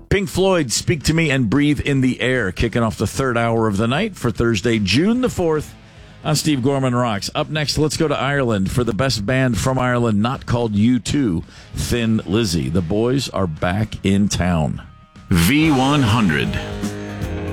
Pink Floyd, Speak to Me and Breathe in the Air, kicking off the third hour of the night for Thursday, June the 4th on Steve Gorman Rocks. Up next, let's go to Ireland for the best band from Ireland, not called U2, Thin Lizzy. The boys are back in town. V100.